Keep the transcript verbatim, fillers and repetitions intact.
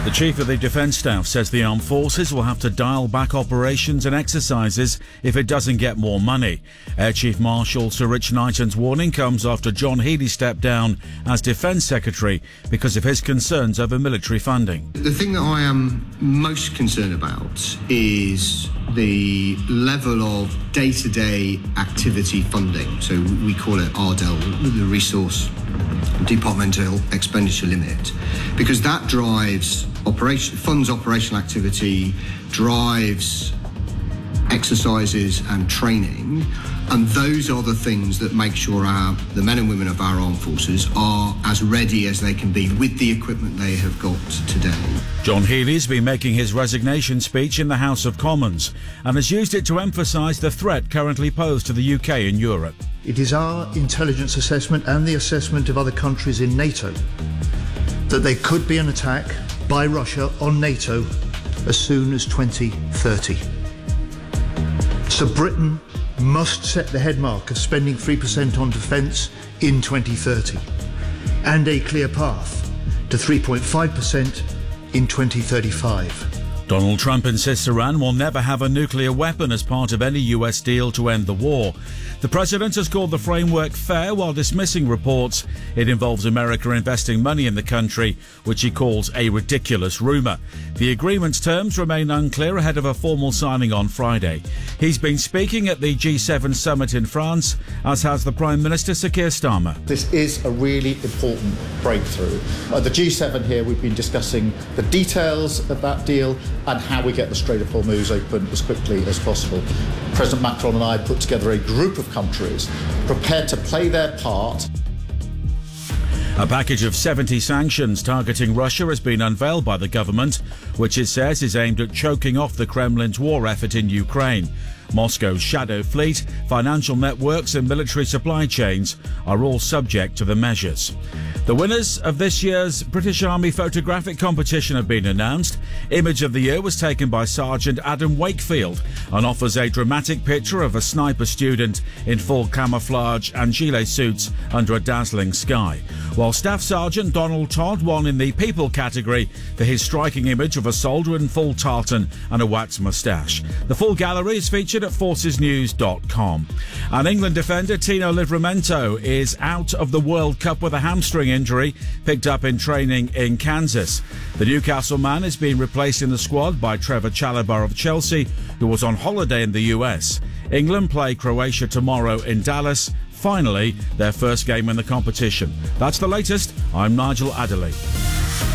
The Chief of the Defence Staff says the Armed Forces will have to dial back operations and exercises if it doesn't get more money. Air Chief Marshal Sir Rich Knighton's warning comes after John Healey stepped down as Defence Secretary because of his concerns over military funding. The thing that I am most concerned about is the level of day-to-day activity funding. So we call it R D E L, the Resource Departmental Expenditure Limit, because that drives operation, funds operational activity, drives exercises and training, and those are the things that make sure our, the men and women of our armed forces are as ready as they can be with the equipment they have got today. John Healey's been making his resignation speech in the House of Commons and has used it to emphasise the threat currently posed to the U K and Europe. It is our intelligence assessment and the assessment of other countries in NATO that there could be an attack by Russia on NATO as soon as twenty thirty. So Britain must set the headmark of spending three percent on defence in twenty thirty and a clear path to three point five percent in twenty thirty-five. Donald Trump insists Iran will never have a nuclear weapon as part of any U S deal to end the war. The president has called the framework fair while dismissing reports it involves America investing money in the country, which he calls a ridiculous rumour. The agreement's terms remain unclear ahead of a formal signing on Friday. He's been speaking at the G seven summit in France, as has the Prime Minister Sir Keir Starmer. This is a really important breakthrough. At the G seven here, we've been discussing the details of that deal and how we get the Strait of Hormuz open as quickly as possible. President Macron and I put together a group of countries prepared to play their part. A package of seventy sanctions targeting Russia has been unveiled by the government, which it says is aimed at choking off the Kremlin's war effort in Ukraine. Moscow's shadow fleet, financial networks and military supply chains are all subject to the measures. The winners of this year's British Army photographic competition have been announced. Image of the year was taken by Sergeant Adam Wakefield and offers a dramatic picture of a sniper student in full camouflage and gilet suits under a dazzling sky, while Staff Sergeant Donald Todd won in the people category for his striking image of a soldier in full tartan and a waxed moustache. The full gallery is featured at forces news dot com. And England defender Tino Livramento is out of the World Cup with a hamstring injury picked up in training in Kansas. The Newcastle man is being replaced in the squad by Trevor Chalobah of Chelsea, who was on holiday in the U S. England play Croatia tomorrow in Dallas, finally their first game in the competition. That's the latest. I'm Nigel Adderley.